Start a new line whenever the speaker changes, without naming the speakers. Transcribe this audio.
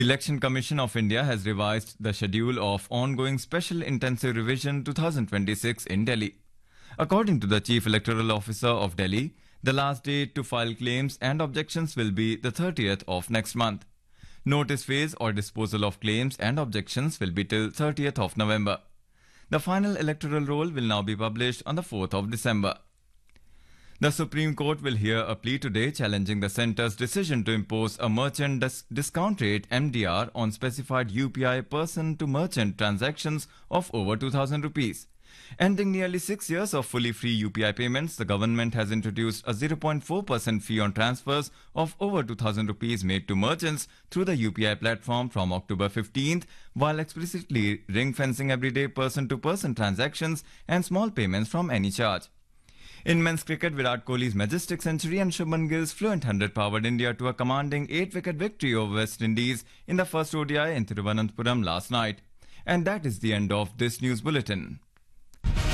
Election Commission of India has revised the schedule of ongoing Special Intensive Revision 2026 in Delhi. According to the Chief Electoral Officer of Delhi, the last date to file claims and objections will be the 30th of next month. Notice phase or disposal of claims and objections will be till 30th of November. The final electoral roll will now be published on the 4th of December. The Supreme Court will hear a plea today challenging the centre's decision to impose a merchant discount rate MDR on specified UPI person-to-merchant transactions of over 2,000 rupees. Ending nearly 6 years of fully free UPI payments, the government has introduced a 0.4% fee on transfers of over 2,000 rupees made to merchants through the UPI platform from October 15th, while explicitly ring-fencing everyday person-to-person transactions and small payments from any charge. In men's cricket, Virat Kohli's majestic century and Shubman Gill's fluent 100 powered India to a commanding 8-wicket victory over West Indies in the first ODI in Thiruvananthapuram last night. And that is the end of this news bulletin.